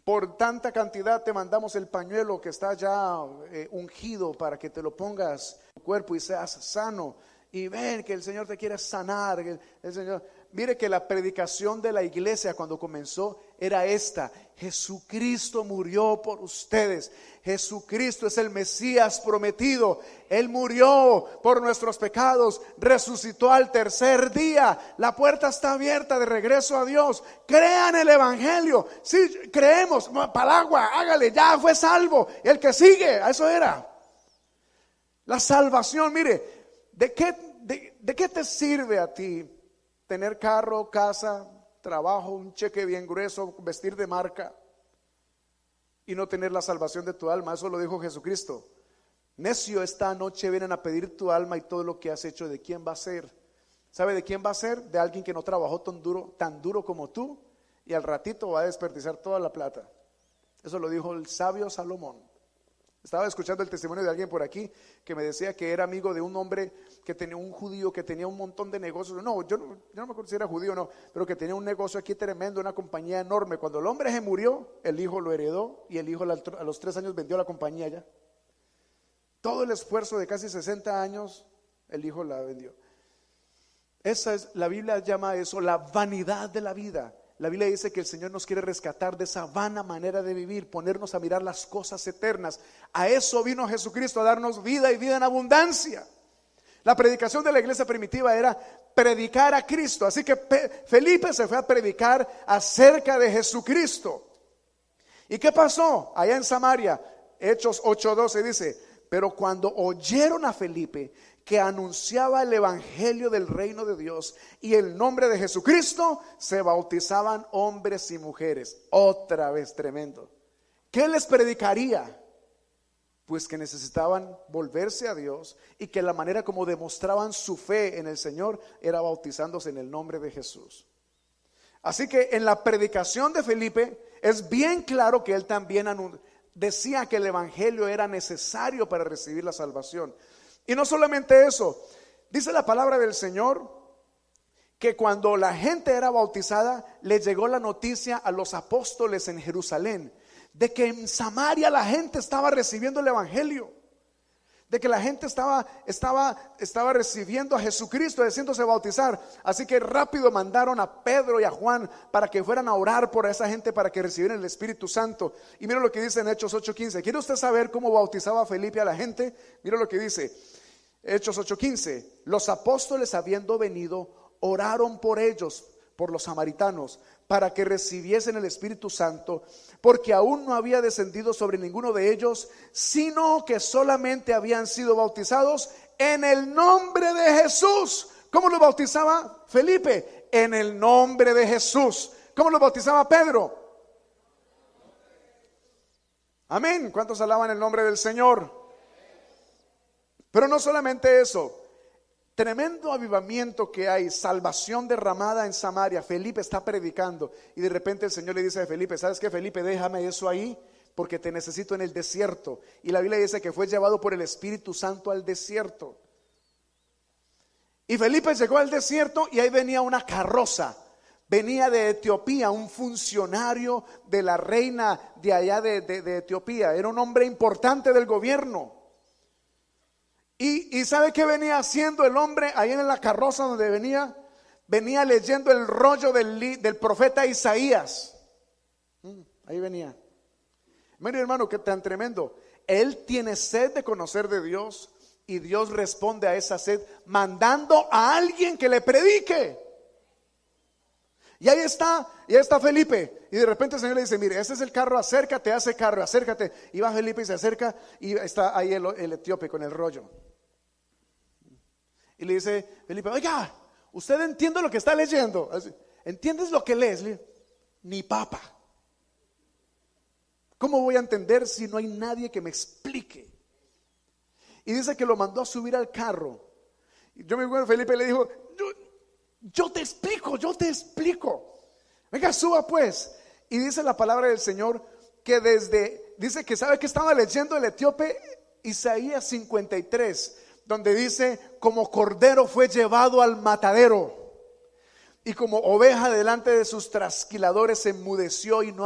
Por tanta cantidad te mandamos el pañuelo que está ya ungido para que te lo pongas en tu cuerpo y seas sano. Y ven que el Señor te quiere sanar. El Señor, mire que la predicación de la iglesia cuando comenzó era esta: Jesucristo murió por ustedes. Jesucristo es el Mesías prometido. Él murió por nuestros pecados, resucitó al tercer día. La puerta está abierta de regreso a Dios. Crean el evangelio. Sí, creemos, palagua, hágale, ya fue salvo. El que sigue, eso era. La salvación, mire, ¿de qué te sirve a ti tener carro, casa, trabajo, un cheque bien grueso, vestir de marca y no tener la salvación de tu alma? Eso lo dijo Jesucristo. Necio, esta noche vienen a pedir tu alma y todo lo que has hecho, ¿de quién va a ser? ¿Sabe de quién va a ser? De alguien que no trabajó tan duro como tú, y al ratito va a desperdiciar toda la plata. Eso lo dijo el sabio Salomón. Estaba escuchando el testimonio de alguien por aquí que me decía que era amigo de un hombre que tenía, un judío que tenía un montón de negocios. Yo no me acuerdo si era judío o no, pero que tenía un negocio aquí tremendo, una compañía enorme. Cuando el hombre se murió, el hijo lo heredó y el hijo a los 3 años vendió la compañía ya. Todo el esfuerzo de casi 60 años, el hijo la vendió. Esa es, la Biblia llama eso la vanidad de la vida. La Biblia dice que el Señor nos quiere rescatar de esa vana manera de vivir, ponernos a mirar las cosas eternas. A eso vino Jesucristo, a darnos vida y vida en abundancia. La predicación de la iglesia primitiva era predicar a Cristo. Así que Felipe se fue a predicar acerca de Jesucristo. ¿Y qué pasó? Allá en Samaria, Hechos 8:12 dice: pero cuando oyeron a Felipe que anunciaba el evangelio del reino de Dios y el nombre de Jesucristo, se bautizaban hombres y mujeres. Otra vez tremendo. ¿Qué les predicaría? Pues que necesitaban volverse a Dios y que la manera como demostraban su fe en el Señor era bautizándose en el nombre de Jesús. Así que en la predicación de Felipe es bien claro que él también decía que el evangelio era necesario para recibir la salvación. Y no solamente eso, dice la palabra del Señor que cuando la gente era bautizada, le llegó la noticia a los apóstoles en Jerusalén de que en Samaria la gente estaba recibiendo el evangelio, de que la gente estaba recibiendo a Jesucristo, haciéndose bautizar. Así que rápido mandaron a Pedro y a Juan para que fueran a orar por esa gente para que recibieran el Espíritu Santo. Y mira lo que dice en Hechos 8:15. ¿Quiere usted saber cómo bautizaba Felipe a la gente? Mira lo que dice Hechos 8:15. Los apóstoles, habiendo venido, oraron por ellos, por los samaritanos, para que recibiesen el Espíritu Santo, porque aún no había descendido sobre ninguno de ellos, sino que solamente habían sido bautizados en el nombre de Jesús. ¿Cómo lo bautizaba Felipe? En el nombre de Jesús. ¿Cómo lo bautizaba Pedro? Amén. ¿Cuántos alaban el nombre del Señor? Pero no solamente eso. Tremendo avivamiento que hay, salvación derramada en Samaria. Felipe está predicando y de repente el Señor le dice a Felipe: ¿sabes qué, Felipe? Déjame eso ahí porque te necesito en el desierto. Y la Biblia dice que fue llevado por el Espíritu Santo al desierto. Y Felipe llegó al desierto y ahí venía una carroza. Venía de Etiopía, un funcionario de la reina de allá de Etiopía. Era un hombre importante del gobierno. Y ¿sabe qué venía haciendo el hombre ahí en la carroza donde venía? Venía leyendo el rollo del profeta Isaías. Ahí venía. Mire, hermano, qué tan tremendo. Él tiene sed de conocer de Dios y Dios responde a esa sed mandando a alguien que le predique. Y ahí está Felipe. Y de repente el Señor le dice: mire, este es el carro, acércate a ese carro, acércate. Y va Felipe y se acerca y está ahí el etíope con el rollo. Y le dice Felipe: oiga, ¿usted entiende lo que está leyendo? ¿Entiendes lo que lees? Ni papa. ¿Cómo voy a entender si no hay nadie que me explique? Y dice que lo mandó a subir al carro. Y yo me acuerdo, Felipe le dijo: yo te explico. Venga, suba pues. Y dice la palabra del Señor que dice que sabe que estaba leyendo el etíope Isaías 53, donde dice: como cordero fue llevado al matadero, y como oveja delante de sus trasquiladores se enmudeció y no